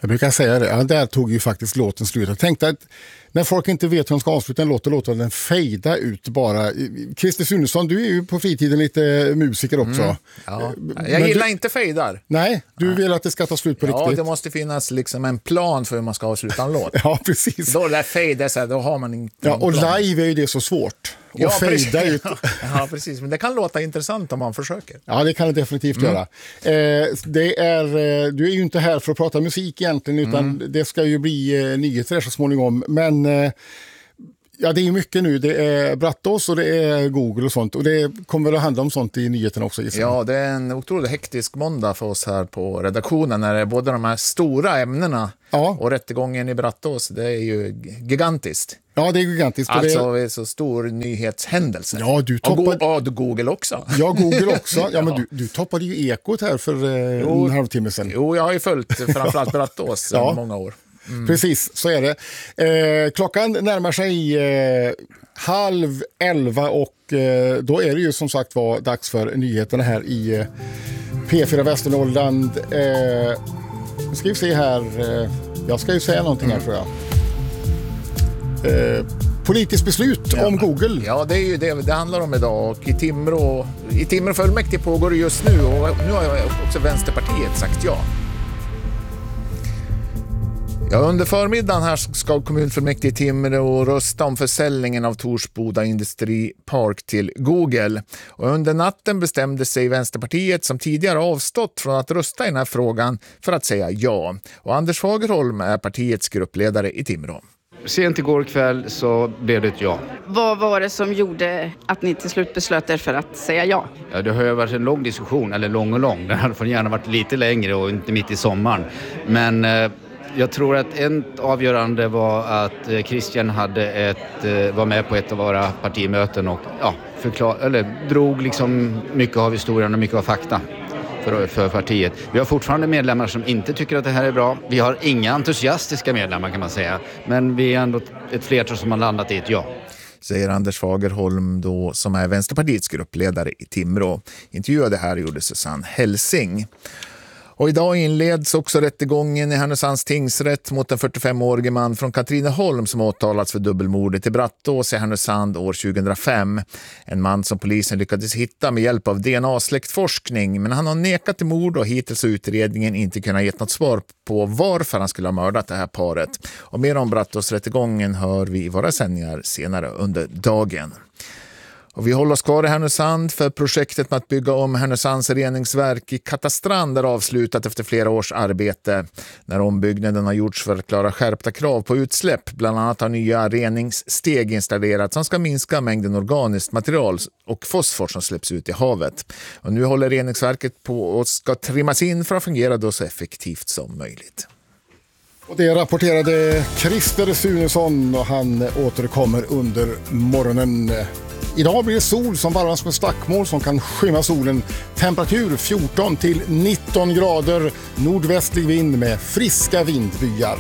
Jag brukar säga det. Ja, där tog ju faktiskt låten slut. Jag tänkte att när folk inte vet hur de ska avsluta en låt och låta den fejda ut bara. Christer Sunesson, du är ju på fritiden lite musiker också. Ja. Jag gillar inte fejdar. Nej, du vill att det ska ta slut på riktigt. Ja, det måste finnas liksom en plan för hur man ska avsluta en låt. Ja, precis. Då är fejda så här, då har man inte och plan. Live är ju det så svårt. Ja, fejda ut. Ja, precis. Men det kan låta intressant om man försöker. Ja, det kan det definitivt göra. Du är ju inte här för att prata musik egentligen, utan det ska ju bli nyheter så småningom. Men ja, det är mycket nu. Det är Brattås och det är Google och sånt. Och det kommer väl att handla om sånt i nyheterna också. Ja, det är en otroligt hektisk måndag för oss här på redaktionen. När det är både de här stora ämnena och rättegången i Brattås. Det är ju gigantiskt. Ja, det är gigantiskt. Alltså det är så stor nyhetshändelse. Ja, du toppade... Och Google också. Ja, Google också. Ja, men du toppade ju Ekot här för en halvtimme sedan. Jo, jag har ju följt framförallt Brattås i många år. Precis, så är det. Klockan närmar sig 10:30 och då är det ju som sagt var dags för nyheterna här i P4 Västernorrland. Nu ska vi se här. Jag ska ju säga någonting här, tror jag. Politiskt beslut om Google. Ja, det är ju det handlar om idag. Och i Timrå fullmäktige pågår det just nu. Och nu har också Vänsterpartiet sagt ja. Ja, under förmiddagen här ska kommunfullmäktige i Timrå rösta om försäljningen av Torsboda industripark till Google. Och under natten bestämde sig Vänsterpartiet, som tidigare avstått från att rösta i den här frågan, för att säga ja. Och Anders Fagerholm är partiets gruppledare i Timrå. Sent igår kväll så blev det ett ja. Vad var det som gjorde att ni till slut beslöt er för att säga ja? Ja, det har ju varit en lång diskussion, eller lång. Den hade gärna varit lite längre och inte mitt i sommaren. Men jag tror att en avgörande var att Christian var med på ett av våra partimöten och drog liksom mycket av historien och mycket av fakta för partiet. Vi har fortfarande medlemmar som inte tycker att det här är bra. Vi har inga entusiastiska medlemmar, kan man säga. Men vi är ändå ett flertal som har landat i ett ja. Säger Anders Fagerholm då, som är Vänsterpartiets gruppledare i Timrå. Intervjuade här gjorde Susanne Helsing. Och idag inleds också rättegången i Härnösands tingsrätt mot en 45-årig man från Katrineholm som åtalats för dubbelmordet i Brattås i Härnösand år 2005. En man som polisen lyckades hitta med hjälp av DNA-släktforskning, men han har nekat till mord och hittills har utredningen inte kunnat ge något svar på varför han skulle ha mördat det här paret. Och mer om Brattås-rättegången hör vi i våra sändningar senare under dagen. Och vi håller oss kvar i Härnösand, för projektet med att bygga om Härnösands reningsverk i Katastrand är avslutat efter flera års arbete. När ombyggnaden har gjorts för att klara skärpta krav på utsläpp, bland annat har nya reningssteg installerats som ska minska mängden organiskt material och fosfor som släpps ut i havet. Och nu håller reningsverket på och ska trimmas in för att fungera då så effektivt som möjligt. Och det rapporterade Christer Sunesson och han återkommer under morgonen. Idag blir det sol som varvas med stackmål som kan skymma solen. Temperatur 14 till 19 grader. Nordvästlig vind med friska vindbyar.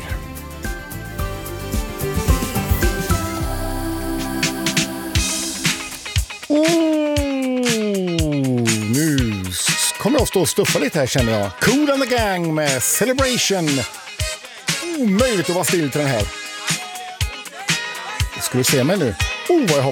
Nu kommer jag att stå och stuffa lite här, känner jag. Kool and the Gang med Celebration. Omöjligt att vara still till den här. Ska du se mig nu? Vad jag hoppas.